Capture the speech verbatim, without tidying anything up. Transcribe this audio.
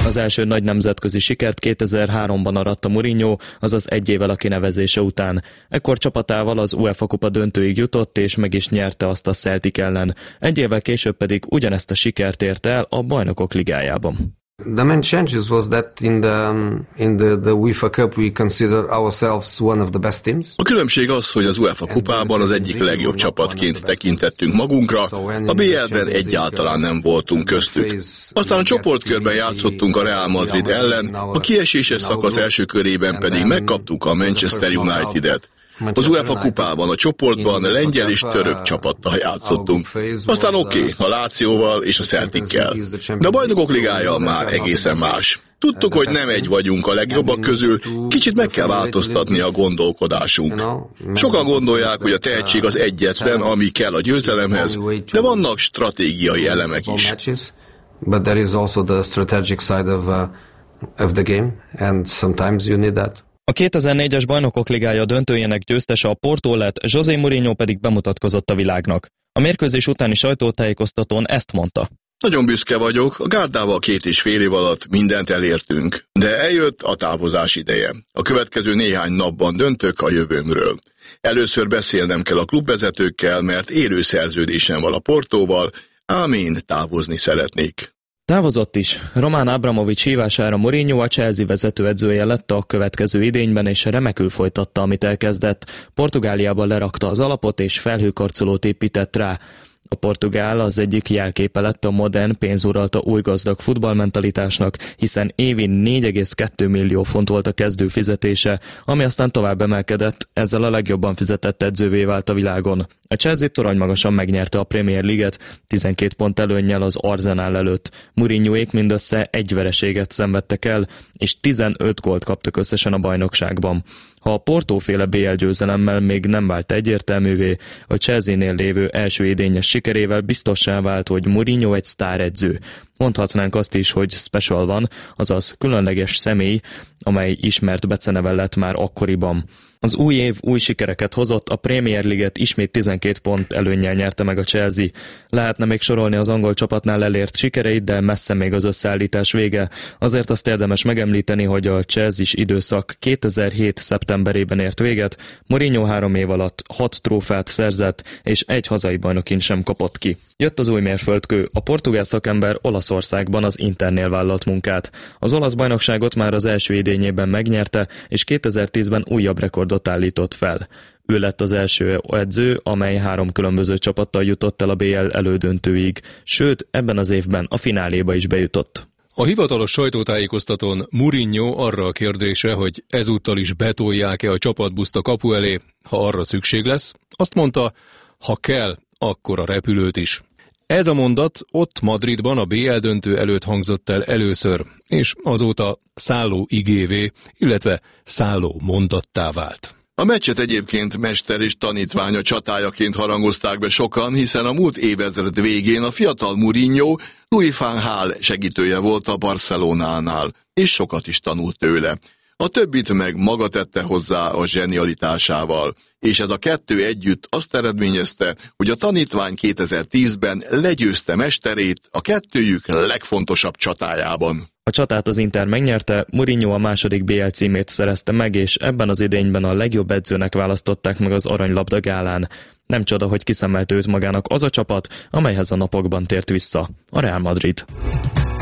Az első nagy nemzetközi sikert kétezer-háromban aratta Mourinho, azaz egy évvel a kinevezése után. Ekkor csapatával az UEFA kupa döntőig jutott, és meg is nyerte azt a Celtic ellen. Egy évvel később pedig ugyanezt a sikert érte el a Bajnokok Ligájában. The main changes was that in the in the, the UEFA Cup we consider ourselves one of the best teams. A különbség az, hogy az UEFA kupában az egyik legjobb csapatként tekintettünk magunkra, a bé el-ben egyáltalán nem voltunk köztük. Aztán a csoportkörben játszottunk a Real Madrid ellen, a kieséses szakasz első körében pedig megkaptuk a Manchester United-et. Az UEFA kupában, a csoportban lengyel és török csapattal játszottunk. Aztán oké, okay, a Lációval és a Celtickel. De a Bajnokok Ligája már egészen más. Tudtuk, hogy nem egy vagyunk a legjobbak közül, kicsit meg kell változtatni a gondolkodásunk. Sokan gondolják, hogy a tehetség az egyetlen, ami kell a győzelemhez, de vannak stratégiai elemek is. But there is also the strategic side of, uh, of the game, and sometimes you need that. A kétezer-négyes Bajnokok Ligája döntőjének győztese a Porto lett, José Mourinho pedig bemutatkozott a világnak. A mérkőzés utáni sajtótájékoztatón ezt mondta. Nagyon büszke vagyok, a gárdával két és fél év alatt mindent elértünk, de eljött a távozás ideje. A következő néhány napban döntök a jövőmről. Először beszélnem kell a klubvezetőkkel, mert élő szerződésem van a Portóval, ám én távozni szeretnék. Távozott is. Roman Abramovich hívására Mourinho a Chelsea vezetőedzője lett a következő idényben, és remekül folytatta, amit elkezdett. Portugáliában lerakta az alapot, és felhőkarcolót épített rá. A portugál az egyik jelképe lett a modern, pénzuralta új gazdag futballmentalitásnak, hiszen évi négy egész két millió font volt a kezdő fizetése, ami aztán tovább emelkedett, ezzel a legjobban fizetett edzővé vált a világon. A Chelsea toronymagasan megnyerte a Premier League-et, tizenkét pont előnnyel az Arsenal előtt. Mourinhoék mindössze egy vereséget szenvedtek el, és tizenöt gólt kaptak összesen a bajnokságban. Ha a Portóféle bé el győzelemmel még nem vált egyértelművé, a Chelsea-nél lévő első idényes sikerével biztossá vált, hogy Mourinho egy sztáredző. Mondhatnánk azt is, hogy special van, azaz különleges személy, amely ismert beceneve lett már akkoriban. Az új év új sikereket hozott, a Premier League-et ismét tizenkét pont előnnyel nyerte meg a Chelsea. Lehetne még sorolni az angol csapatnál elért sikereit, de messze még az összeállítás vége. Azért azt érdemes megemlíteni, hogy a Chelsea-s időszak kétezer-hét szeptemberében ért véget, Mourinho három év alatt hat trófeát szerzett, és egy hazai bajnokin sem kapott ki. Jött az új mérföldkő, a portugál szakember Olaszországban az Internél vállalt munkát. Az olasz bajnokságot már az első idényében megnyerte, és kétezer-tízben újabb rekordot állított fel. Ő lett az első edző, amely három különböző csapattal jutott el a bé el elődöntőig, sőt, ebben az évben a fináléba is bejutott. A hivatalos sajtótájékoztatón Mourinho arra a kérdése, hogy ezúttal is betolják-e a csapatbuszt a kapu elé, ha arra szükség lesz, azt mondta, ha kell, akkor a repülőt is. Ez a mondat ott Madridban a bé el döntő előtt hangzott el először, és azóta szálló igévé, illetve szálló mondattá vált. A meccset egyébként mester és tanítványa csatájaként harangozták be sokan, hiszen a múlt évezred végén a fiatal Mourinho Louis van Gaal segítője volt a Barcelonánál, és sokat is tanult tőle. A többit meg maga tette hozzá a zsenialitásával, és ez a kettő együtt azt eredményezte, hogy a tanítvány kétezer-tízben legyőzte mesterét a kettőjük legfontosabb csatájában. A csatát az Inter megnyerte, Mourinho a második bé el címét szerezte meg, és ebben az idényben a legjobb edzőnek választották meg az Aranylabda gálán. Nem csoda, hogy kiszemelt őt magának az a csapat, amelyhez a napokban tért vissza, a Real Madrid.